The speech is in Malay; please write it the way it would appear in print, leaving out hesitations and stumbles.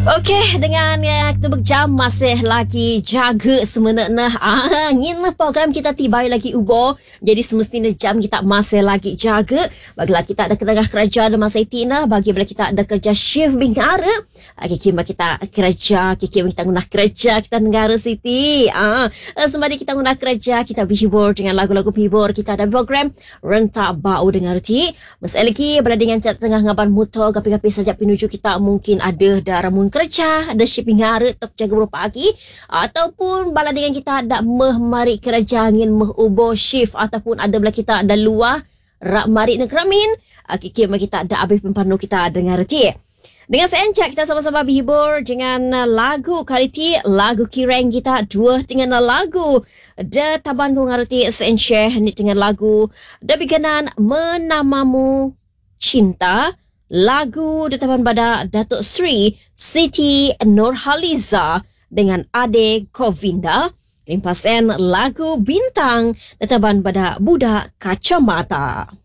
Okey, dengan kita berjam masih lagi jaga semenakna angin program kita tiba lagi ubah. Jadi semestinya jam kita masih lagi jaga. Bagilah kita ada ketengah kerja dalam masa itina, bagi bila kita ada kerja shift bingara. Kima kita kerja, kima kita guna kerja kita negara Siti. Sembari kita guna kerja, kita berhibur dengan lagu-lagu hibur. Kita ada program Rentak Bau dengar ti. Masih lagi berada dengan kita tengah ngaban motor, gapi-gapi saja pinuju kita mungkin ada darah kerja, ada shipping hari atau jaga berapa pagi ataupun bala dengan kita ada mari kerja angin ubah shift ataupun ada bala kita ada luar rak mari negramin kikir kita ada habis pempanu kita dengar ti. Dengan seencak kita sama-sama berhibur dengan lagu kali ti, lagu kireng kita dua dengan lagu da taban ku ngarti seencak ni dengan lagu da biganan menamamu cinta. Lagu ditaban pada Datuk Sri Siti Nurhaliza dengan Ade Govinda. Rimpasan lagu Bintang ditaban pada Budak Kacamata.